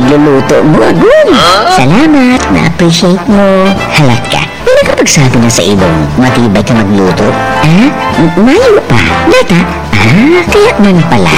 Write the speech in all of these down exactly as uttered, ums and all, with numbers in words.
pagluluto mo, Agul. Salamat, na-appreciate mo. Halaka, may nakapagsabi na sa ilong, matibay ka magluto. Ah, mayo pa. Data? Ah, kaya man pala.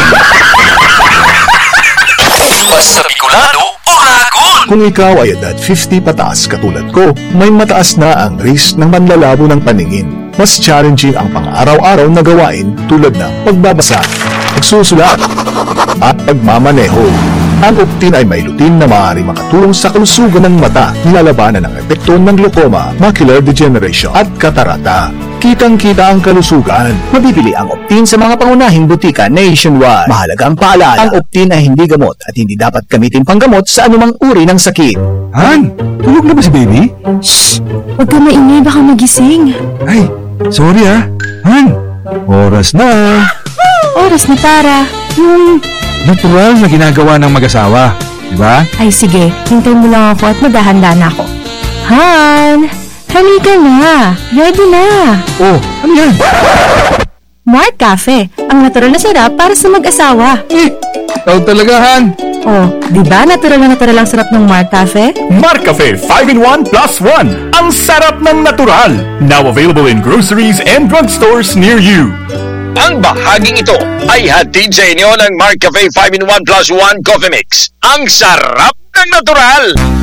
Basta Bicolano, Uragon! Kung ikaw ay edad fifty pataas katulad ko, may mataas na ang risk ng manlalabo ng paningin. Mas challenging ang pang-araw-araw na gawain tulad ng pagbabasa, pagsusulat, at pagmamaneho. Ang Optin ay may lutin na maaari makatulong sa kalusugan ng mata, nilalabanan ang epekto ng glaucoma, macular degeneration at katarata. Kitang-kita ang kalusugan. Mabibili ang Optin sa mga pangunahing butika nationwide. Mahalagang paalala, ang Optin ay hindi gamot at hindi dapat gamitin panggamot sa anumang uri ng sakit. Han, tulog na ba si baby? Shh! Huwag ka maingay, baka magising. Ay, sorry ah. Han, oras na. Oras na para yung... Natural na ginagawa ng mag-asawa, di ba? Ay sige, hintayin mo lang ako at maghahanda na ako. Han! Halika na! Ready na! Oh, ano yan? Mart Cafe, ang natural na sarap para sa mag-asawa. Eh, ikaw talaga, Han. Oh, di ba natural na natural ang sarap ng Mart Cafe? Mart Cafe five in one plus one. Ang sarap ng natural. Now available in groceries and drugstores near you. Ang bahaging ito ay hatid sa inyo ng Mart Cafe five in one plus one Coffee Mix. Ang sarap ng natural!